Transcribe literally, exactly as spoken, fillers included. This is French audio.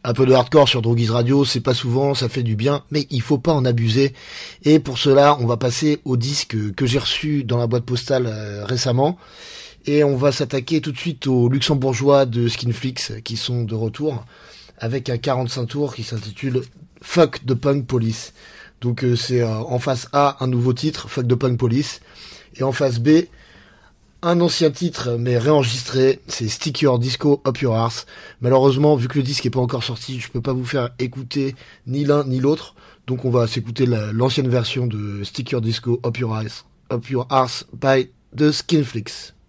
Un peu de hardcore sur Drogiz Radio, c'est pas souvent, ça fait du bien, mais il faut pas en abuser. Et pour cela, on va passer au disque que j'ai reçu dans la boîte postale euh, récemment. Et on va s'attaquer tout de suite aux luxembourgeois de Skinflix qui sont de retour avec un quarante-cinq tours qui s'intitule Fuck the Punk Police. Donc euh, c'est euh, en face A un nouveau titre, Fuck the Punk Police, et en face B un ancien titre mais réenregistré, c'est Stick Your Disco Up Your Arse. Malheureusement, vu que le disque est pas encore sorti, je peux pas vous faire écouter ni l'un ni l'autre, donc on va s'écouter la, l'ancienne version de Stick Your Disco Up Your Arse, Up Your Arse by The Skinflix.